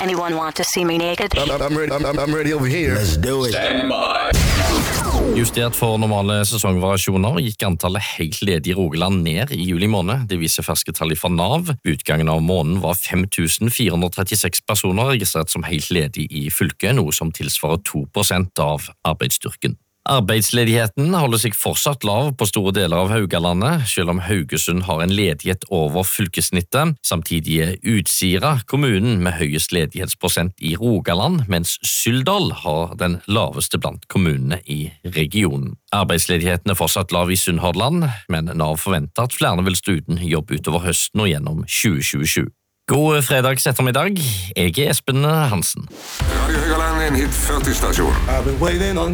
Anyone want to see me naked? I'm ready over here. Let's do it. Stand by. Justert for normale sesongvariasjoner gikk antallet helt ledige i Rogaland ned i juli måned. Det viser ferske tall fra NAV. Ved utgangen av måneden var 5436 personer registrert som helt ledige i fylket, noe som tilsvarer 2% av arbeidsstyrken. Arbeidsledigheten holder seg fortsatt lav på store deler av Haugalandet, selv om Haugesund har en ledighet over fylkesnittet. Samtidig er Utsira kommunen med høyest ledighetsprosent i Rogaland, mens Syldal har den laveste blant kommunene i regionen. Arbeidsledigheten er fortsatt lav i Sunnhordland, men NAV forventer at flere vil stå uten jobb utover høsten og gjennom 2027. God fredags ettermiddag, jeg er Espen Hansen. Radio Haugaland, en hit 40-stasjon. I've been waiting on